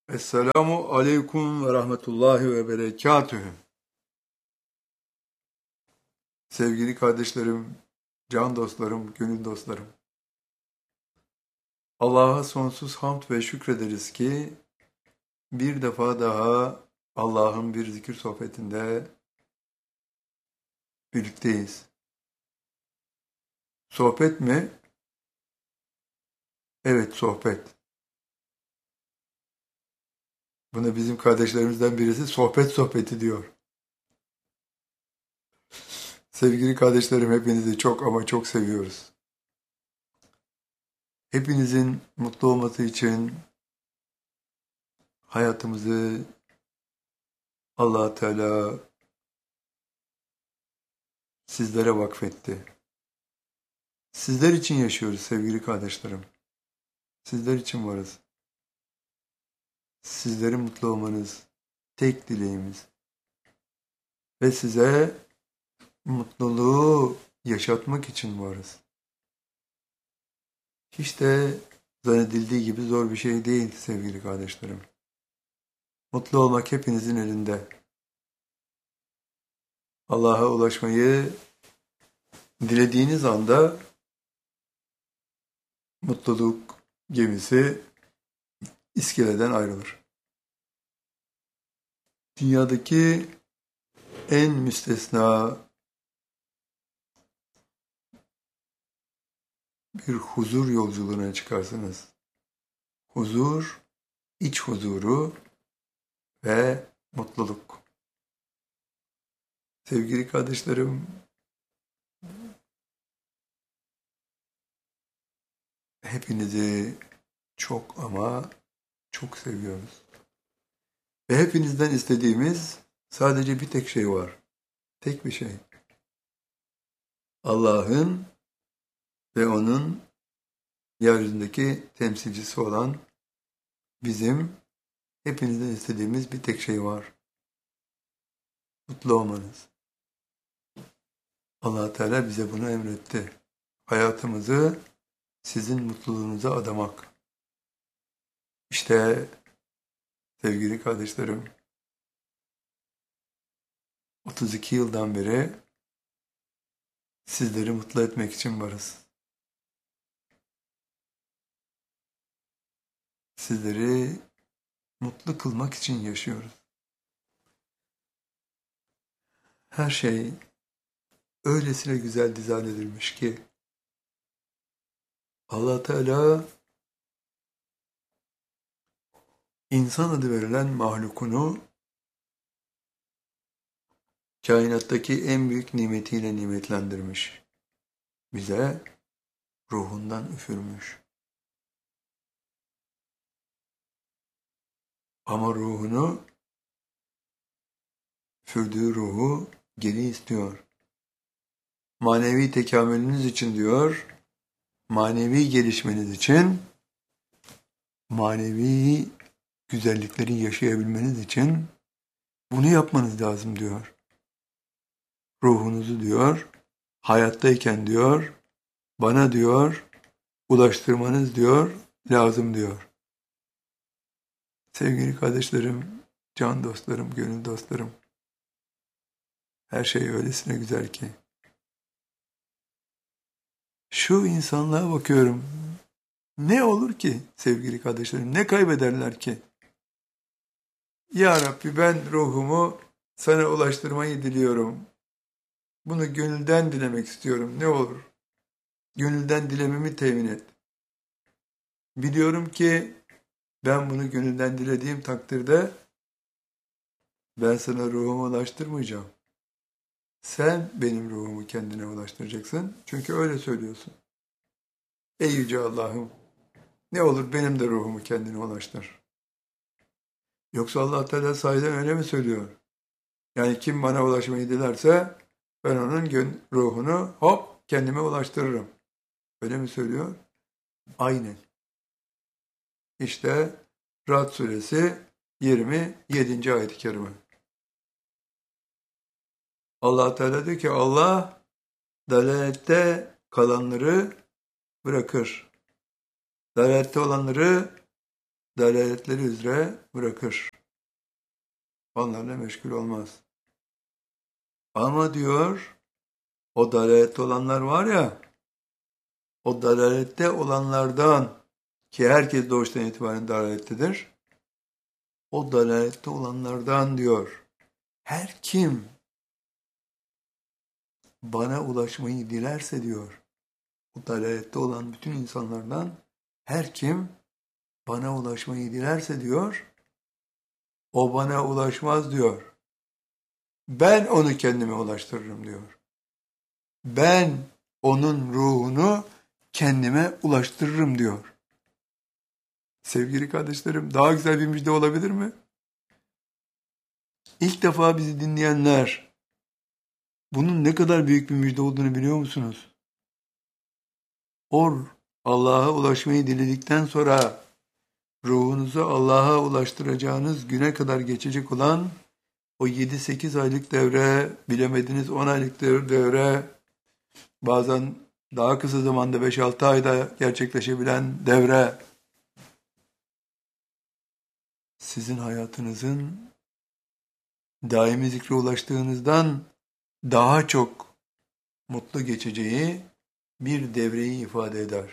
Esselamu aleyküm ve rahmetullahi ve berekatühü. Sevgili kardeşlerim, can dostlarım, gönül dostlarım. Allah'a sonsuz hamd ve şükrederiz ki bir defa daha Allah'ın bir zikir sohbetinde birlikteyiz. Sohbet mi? Evet, sohbet. Buna bizim kardeşlerimizden birisi sohbet sohbeti diyor. Sevgili kardeşlerim, hepinizi çok ama çok seviyoruz. Hepinizin mutlu olması için hayatımızı Allah Teala sizlere vakfetti. Sizler için yaşıyoruz sevgili kardeşlerim. Sizler için varız. Sizlerin mutlu olmanız tek dileğimiz. Ve size mutluluğu yaşatmak için varız. Hiç de zannedildiği gibi zor bir şey değil sevgili kardeşlerim. Mutlu olmak hepinizin elinde. Allah'a ulaşmayı dilediğiniz anda mutluluk gemisi iskeleden ayrılır. Dünyadaki en müstesna bir huzur yolculuğuna çıkarsınız. Huzur, iç huzuru ve mutluluk. Sevgili kardeşlerim, hepinizi çok ama çok seviyoruz. Ve hepinizden istediğimiz sadece bir tek şey var. Tek bir şey. Allah'ın ve onun yeryüzündeki temsilcisi olan bizim hepinizden istediğimiz bir tek şey var. Mutlu olmanız. Allah Teala bize bunu emretti. Hayatımızı sizin mutluluğunuza adamak. İşte sevgili kardeşlerim, 32 yıldan beri sizleri mutlu etmek için varız. Sizleri mutlu kılmak için yaşıyoruz. Her şey öylesine güzel dizayn edilmiş ki Allah Teala insan adı verilen mahlukunu kainattaki en büyük nimetiyle nimetlendirmiş. Bize ruhundan üfürmüş. Ama ruhunu, üfürdüğü ruhu geri istiyor. Manevi tekamülünüz için diyor, manevi gelişmeniz için, manevi güzellikleri yaşayabilmeniz için bunu yapmanız lazım diyor. Ruhunuzu diyor, hayattayken diyor, bana diyor, ulaştırmanız diyor, lazım diyor. Sevgili kardeşlerim, can dostlarım, gönül dostlarım, her şey öylesine güzel ki. Şu insanlığa bakıyorum, ne olur ki sevgili kardeşlerim, ne kaybederler ki? Ya Rabbi ben ruhumu sana ulaştırmayı diliyorum. Bunu gönülden dilemek istiyorum, ne olur? Gönülden dilememi temin et. Biliyorum ki ben bunu gönülden dilediğim takdirde ben sana ruhumu ulaştırmayacağım. Sen benim ruhumu kendine ulaştıracaksın. Çünkü öyle söylüyorsun. Ey Yüce Allah'ım, ne olur benim de ruhumu kendine ulaştır. Yoksa Allah Teala sahiden öyle mi söylüyor? Yani kim bana ulaşmayı dilerse ben onun ruhunu hop kendime ulaştırırım. Öyle mi söylüyor? Aynen. İşte Ra'd suresi 27. ayet-i kerime. Allah Teala diyor ki Allah dalalette kalanları bırakır. Dalalette olanları dalaletleri üzere bırakır. Onlarla meşgul olmaz. Ama diyor, o dalalette olanlar var ya, o dalalette olanlardan, ki herkes doğuştan itibaren dalalettedir, o dalalette olanlardan diyor, her kim bana ulaşmayı dilerse diyor, o dalalette olan bütün insanlardan her kim bana ulaşmayı dilerse diyor, o bana ulaşmaz diyor. Ben onu kendime ulaştırırım diyor. Ben onun ruhunu kendime ulaştırırım diyor. Sevgili kardeşlerim, daha güzel bir müjde olabilir mi? İlk defa bizi dinleyenler, bunun ne kadar büyük bir müjde olduğunu biliyor musunuz? Allah'a ulaşmayı diledikten sonra ruhunuzu Allah'a ulaştıracağınız güne kadar geçecek olan o 7-8 aylık devre, bilemediniz 10 aylık devre, bazen daha kısa zamanda 5-6 ayda gerçekleşebilen devre, sizin hayatınızın daimi zikre ulaştığınızdan daha çok mutlu geçeceği bir devreyi ifade eder.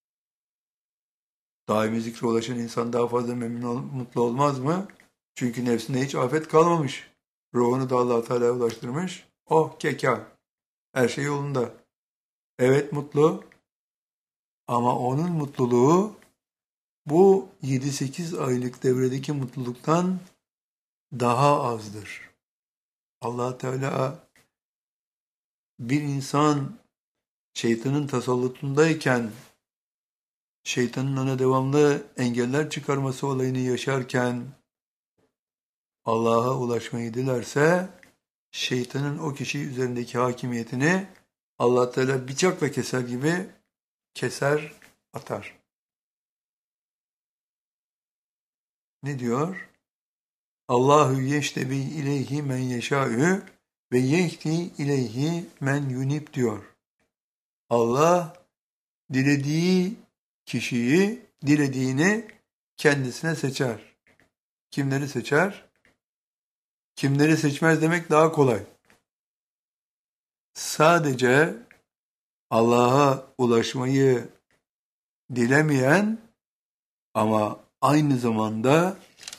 Daimi zikre ulaşan insan daha fazla mutlu olmaz mı? Çünkü nefsinde hiç afet kalmamış. Ruhunu da Allah-u Teala'ya ulaştırmış. Oh keka. Her şey yolunda. Evet mutlu. Ama onun mutluluğu bu 7-8 aylık devredeki mutluluktan daha azdır. Allah Teala bir insan şeytanın tasallutundayken, şeytanın ona devamlı engeller çıkarması olayını yaşarken Allah'a ulaşmayı dilerse şeytanın o kişi üzerindeki hakimiyetini Allah Teala bıçakla keser gibi keser, atar. Ne diyor? Allahu yeştebi ileyhi men yeşâ'ü ve yehdi ileyhi men yunib diyor. Allah dilediği kişiyi, dilediğini kendisine seçer. Kimleri seçer? Kimleri seçmez demek daha kolay. Sadece Allah'a ulaşmayı dilemeyen ama aynı zamanda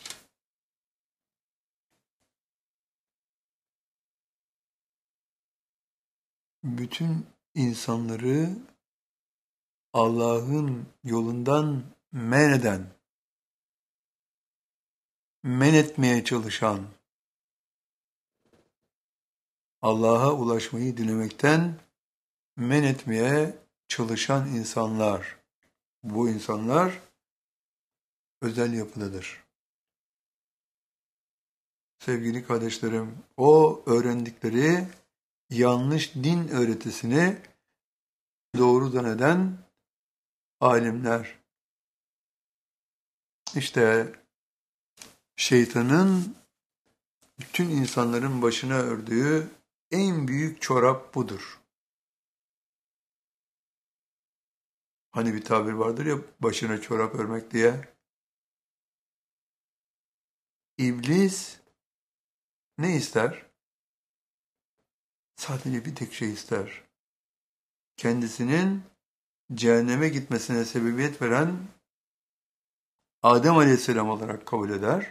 bütün insanları Allah'ın yolundan men etmeye çalışan, Allah'a ulaşmayı dilemekten men etmeye çalışan insanlar. Bu insanlar özel yapılıdır. Sevgili kardeşlerim, o öğrendikleri yanlış din öğretisini doğru zanneden alimler. İşte şeytanın bütün insanların başına ördüğü en büyük çorap budur. Hani bir tabir vardır ya, başına çorap örmek diye. İblis ne ister? Sadece bir tek şey ister. Kendisinin cehenneme gitmesine sebebiyet veren Adem Aleyhisselam olarak kabul eder.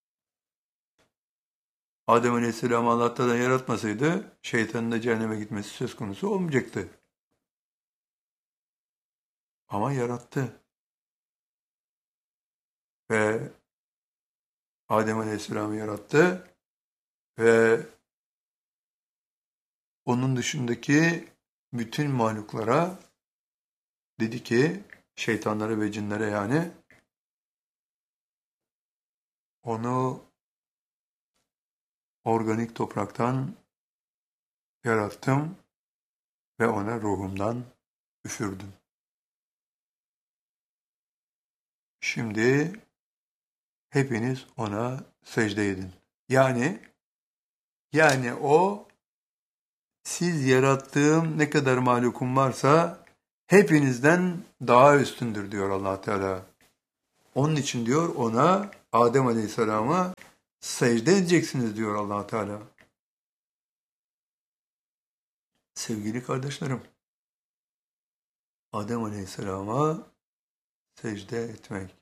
Adem Aleyhisselam'ı Allah Teala yaratmasaydı şeytanın da cehenneme gitmesi söz konusu olmayacaktı. Ama yarattı. Ve Adem Aleyhisselam'ı yarattı ve onun dışındaki bütün mahluklara dedi ki, şeytanlara ve cinlere yani, onu organik topraktan yarattım ve ona ruhumdan üfürdüm. Şimdi hepiniz ona secde edin. Yani o, siz yarattığım ne kadar mahlukum varsa hepinizden daha üstündür diyor Allah Teala. Onun için diyor ona, Adem Aleyhisselam'a secde edeceksiniz diyor Allah Teala. Sevgili kardeşlerim, Adem Aleyhisselam'a secde etmek.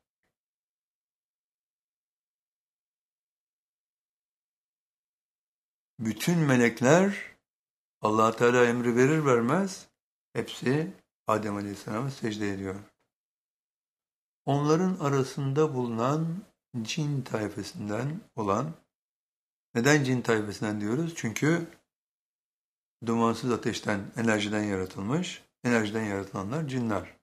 Bütün melekler Allah Teala emri verir vermez hepsi Adem Aleyhisselam'a secde ediyor. Onların arasında bulunan cin tayfasından olan, neden cin tayfasından diyoruz? Çünkü dumansız ateşten, enerjiden yaratılmış, enerjiden yaratılanlar cinler.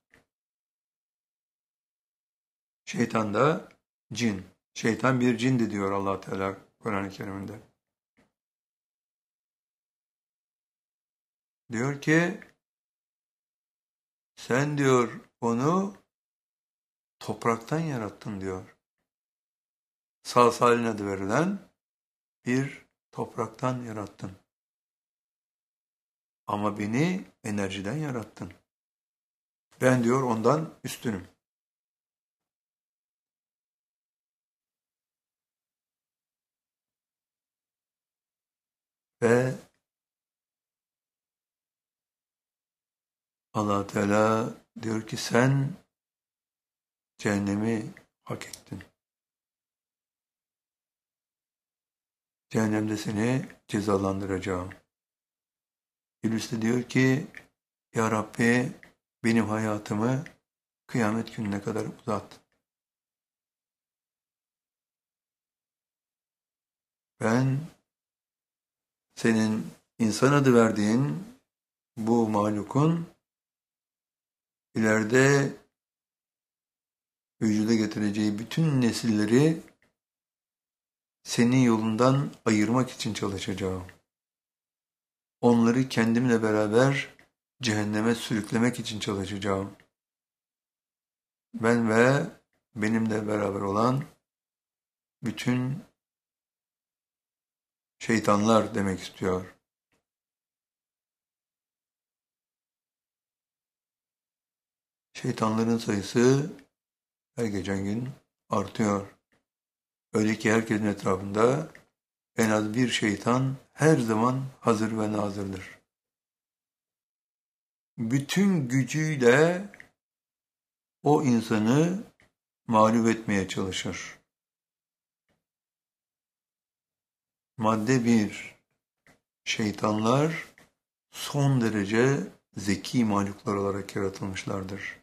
Şeytan da cin. Şeytan bir cindi diyor Allah Teala Kur'an-ı Kerim'inde. Diyor ki, sen diyor onu topraktan yarattın diyor. Salsalin adı verilen bir topraktan yarattın. Ama beni enerjiden yarattın. Ben diyor ondan üstünüm. Ve Allah Teala diyor ki sen cehennemi hak ettin. Cehennemde seni cezalandıracağım. İblis de diyor ki ya Rabbi benim hayatımı kıyamet gününe kadar uzat. Ben senin insan adı verdiğin bu mahlukun ileride vücuda getireceği bütün nesilleri senin yolundan ayırmak için çalışacağım. Onları kendimle beraber cehenneme sürüklemek için çalışacağım. Ben ve benimle beraber olan bütün şeytanlar demek istiyor. Şeytanların sayısı her geçen gün artıyor. Öyle ki herkesin etrafında en az bir şeytan her zaman hazır ve nazırdır. Bütün gücüyle o insanı mağlup etmeye çalışır. Madde 1. Şeytanlar son derece zeki mahluklar olarak yaratılmışlardır.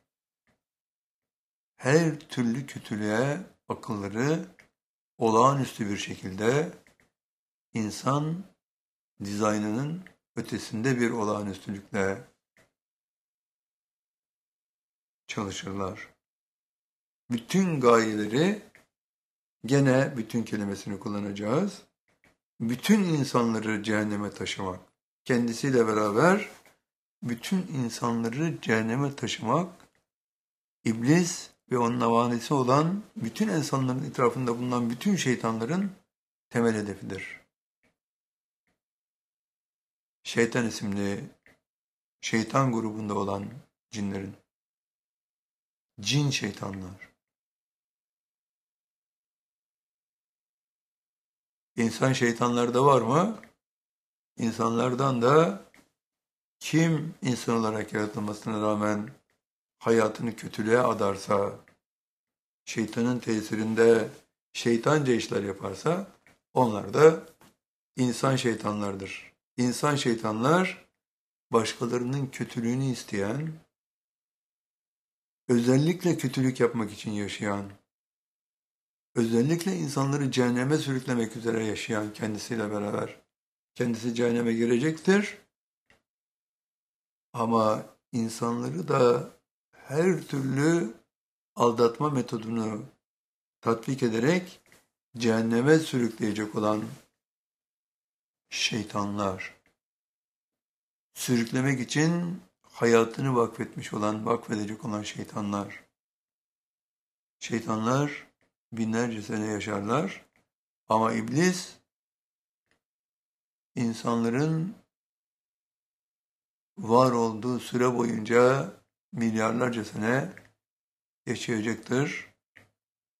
Her türlü kötülüğe akılları olağanüstü bir şekilde insan dizaynının ötesinde bir olağanüstülükle çalışırlar. Bütün gayeleri, gene bütün kelimesini kullanacağız, bütün insanları cehenneme taşımak, kendisiyle beraber bütün insanları cehenneme taşımak, iblis ve onun havanesi olan bütün insanların etrafında bulunan bütün şeytanların temel hedefidir. Şeytan isimli şeytan grubunda olan cinlerin, cin şeytanlar. İnsan şeytanlarda var mı? İnsanlardan da kim insan olarak yaratılmasına rağmen hayatını kötülüğe adarsa, şeytanın tesirinde şeytanca işler yaparsa, onlar da insan şeytanlardır. İnsan şeytanlar, başkalarının kötülüğünü isteyen, özellikle kötülük yapmak için yaşayan, özellikle insanları cehenneme sürüklemek üzere yaşayan kendisiyle beraber. Kendisi cehenneme girecektir. Ama insanları da her türlü aldatma metodunu tatbik ederek cehenneme sürükleyecek olan şeytanlar, sürüklemek için hayatını vakfedecek olan şeytanlar. Şeytanlar binlerce sene yaşarlar ama iblis insanların var olduğu süre boyunca milyarlarca sene yaşayacaktır.